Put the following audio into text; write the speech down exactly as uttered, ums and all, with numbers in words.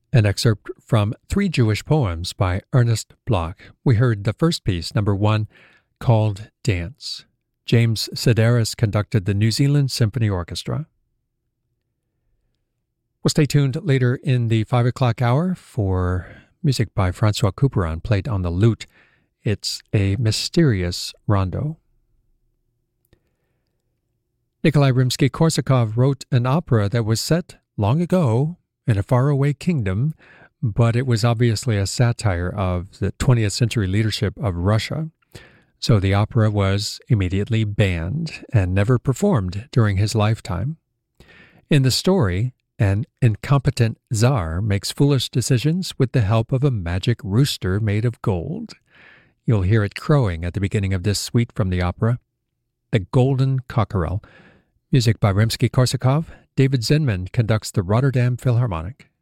An excerpt from Three Jewish Poems by Ernest Bloch. We heard the first piece, number one, called Dance. James Sedaris conducted the New Zealand Symphony Orchestra. Well, stay tuned later in the five o'clock hour for music by Francois Couperin played on the lute. It's a mysterious rondo. Nikolai Rimsky-Korsakov wrote an opera that was set long ago in a faraway kingdom, but it was obviously a satire of the twentieth century leadership of Russia. So the opera was immediately banned and never performed during his lifetime. In the story, an incompetent czar makes foolish decisions with the help of a magic rooster made of gold. You'll hear it crowing at the beginning of this suite from the opera, The Golden Cockerel. Music by Rimsky-Korsakov. David Zinman conducts the Rotterdam Philharmonic.